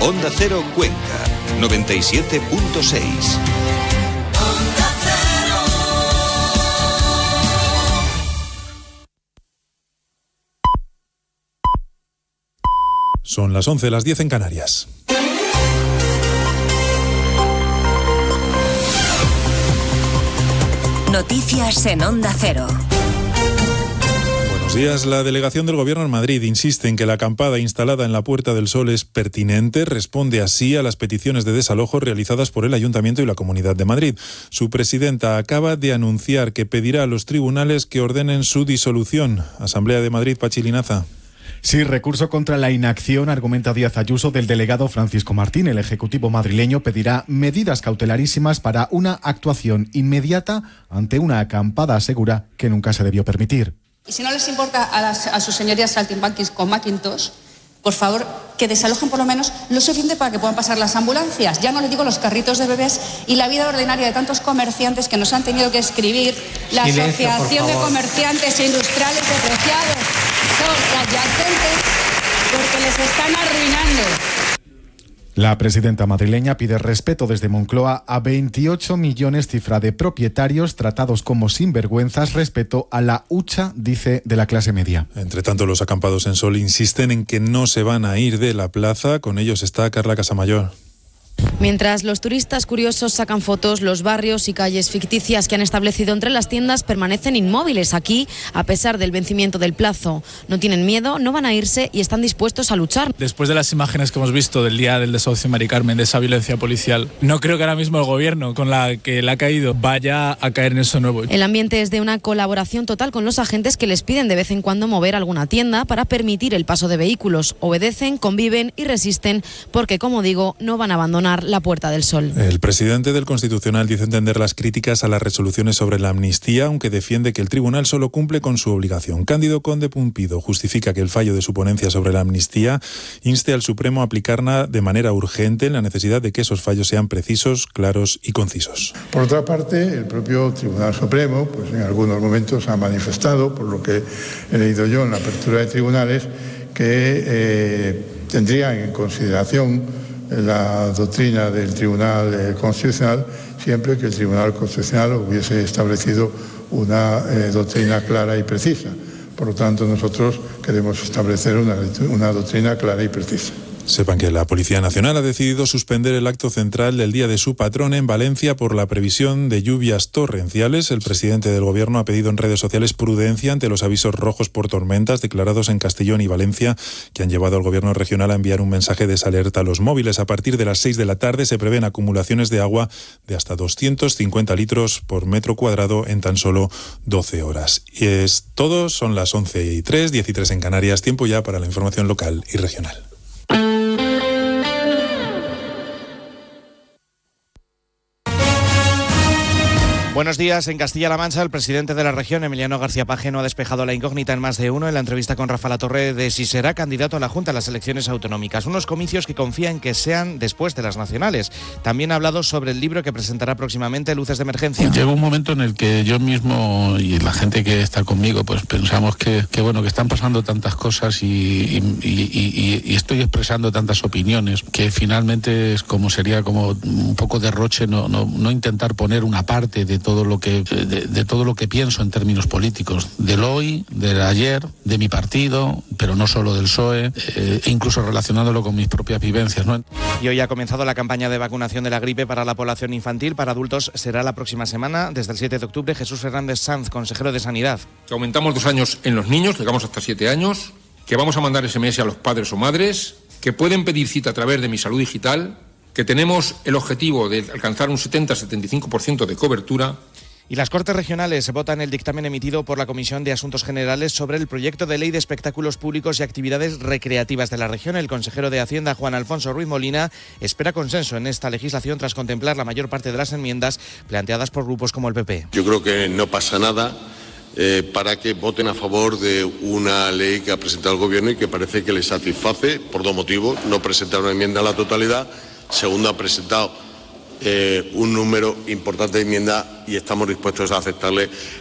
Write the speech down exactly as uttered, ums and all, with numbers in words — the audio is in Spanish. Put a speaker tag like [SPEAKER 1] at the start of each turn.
[SPEAKER 1] Onda Cero Cuenca, noventa y siete punto seis.
[SPEAKER 2] Son las once, las diez en Canarias.
[SPEAKER 3] Noticias en Onda Cero.
[SPEAKER 2] Buenos días. La delegación del Gobierno en Madrid insiste en que la acampada instalada en la Puerta del Sol es pertinente, responde así a las peticiones de desalojo realizadas por el Ayuntamiento y la Comunidad de Madrid. Su presidenta acaba de anunciar que pedirá a los tribunales que ordenen su disolución. Asamblea de Madrid, Pachi Linaza.
[SPEAKER 4] Sí, recurso contra la inacción, argumenta Díaz Ayuso, del delegado Francisco Martín. El Ejecutivo madrileño pedirá medidas cautelarísimas para una actuación inmediata ante una acampada, asegura, que nunca se debió permitir.
[SPEAKER 5] Y si no les importa a, las, a sus señorías saltimbanquis con Macintosh, por favor, que desalojen por lo menos lo suficiente para que puedan pasar las ambulancias. Ya no les digo los carritos de bebés y la vida ordinaria de tantos comerciantes que nos han tenido que escribir. La
[SPEAKER 6] Silencio,
[SPEAKER 5] Asociación de Comerciantes e Industriales de Preciados son adyacentes porque les están arruinando.
[SPEAKER 4] La presidenta madrileña pide respeto desde Moncloa a veintiocho millones, cifra de propietarios tratados como sinvergüenzas, respeto a la hucha, dice, de la clase media.
[SPEAKER 2] Entre tanto, los acampados en Sol insisten en que no se van a ir de la plaza. Con ellos está Carla Casamayor.
[SPEAKER 7] Mientras los turistas curiosos sacan fotos, los barrios y calles ficticias que han establecido entre las tiendas permanecen inmóviles aquí, a pesar del vencimiento del plazo. No tienen miedo, no van a irse y están dispuestos a luchar.
[SPEAKER 8] Después de las imágenes que hemos visto del día del desahucio en Mari Carmen, de esa violencia policial, no creo que ahora mismo el gobierno, con la que le ha caído, vaya a caer en eso nuevo.
[SPEAKER 7] El ambiente es de una colaboración total con los agentes, que les piden de vez en cuando mover alguna tienda para permitir el paso de vehículos. Obedecen, conviven y resisten porque, como digo, no van a abandonar la Puerta del Sol.
[SPEAKER 2] El presidente del Constitucional dice entender las críticas a las resoluciones sobre la amnistía, aunque defiende que el tribunal solo cumple con su obligación. Cándido Conde Pumpido justifica que el fallo de su ponencia sobre la amnistía inste al Supremo a aplicarla de manera urgente, en la necesidad de que esos fallos sean precisos, claros y concisos.
[SPEAKER 9] Por otra parte, el propio Tribunal Supremo, pues en algunos momentos ha manifestado, por lo que he leído yo en la apertura de tribunales, que eh, tendría en consideración la doctrina del Tribunal Constitucional siempre que el Tribunal Constitucional hubiese establecido una eh, doctrina clara y precisa. Por lo tanto, nosotros queremos establecer una, una doctrina clara y precisa.
[SPEAKER 2] Sepan que la Policía Nacional ha decidido suspender el acto central del Día de su Patrón en Valencia por la previsión de lluvias torrenciales. El presidente del Gobierno ha pedido en redes sociales prudencia ante los avisos rojos por tormentas declarados en Castellón y Valencia, que han llevado al Gobierno regional a enviar un mensaje de alerta a los móviles. A partir de las seis de la tarde se prevén acumulaciones de agua de hasta doscientos cincuenta litros por metro cuadrado en tan solo doce horas. Y es todo, son las once y tres, diez y tres en Canarias. Tiempo ya para la información local y regional.
[SPEAKER 10] Buenos días. En Castilla-La Mancha, el presidente de la región, Emiliano García Paje, no ha despejado la incógnita en más de uno en la entrevista con Rafa Latorre de si será candidato a la Junta a las elecciones autonómicas. Unos comicios que confía en que sean después de las nacionales. También ha hablado sobre el libro que presentará próximamente, Luces de Emergencia.
[SPEAKER 11] Llega un momento en el que yo mismo y la gente que está conmigo pues pensamos que, que bueno que están pasando tantas cosas y, y, y, y, y estoy expresando tantas opiniones que finalmente es como sería como un poco derroche no, no, no intentar poner una parte de todo lo que de, de todo lo que pienso en términos políticos, del hoy, del ayer, de mi partido, pero no solo del P S O E, eh, incluso relacionándolo con mis propias vivencias, ¿no?
[SPEAKER 10] Y hoy ha comenzado la campaña de vacunación de la gripe para la población infantil. Para adultos será la próxima semana, desde el siete de octubre. Jesús Fernández Sanz, consejero de Sanidad.
[SPEAKER 12] Que aumentamos dos años en los niños, llegamos hasta siete años, que vamos a mandar ese eme ese a los padres o madres, que pueden pedir cita a través de Mi Salud Digital, que tenemos el objetivo de alcanzar un setenta a setenta y cinco por ciento de cobertura.
[SPEAKER 10] Y las Cortes Regionales votan el dictamen emitido por la Comisión de Asuntos Generales sobre el proyecto de ley de espectáculos públicos y actividades recreativas de la región. El consejero de Hacienda, Juan Alfonso Ruiz Molina, espera consenso en esta legislación tras contemplar la mayor parte de las enmiendas planteadas por grupos como el P P.
[SPEAKER 13] Yo creo que no pasa nada eh, para que voten a favor de una ley que ha presentado el Gobierno y que parece que les satisface por dos motivos. No presentar una enmienda a la totalidad. Segundo, ha presentado Eh, un número importante de enmiendas y estamos dispuestos a aceptarle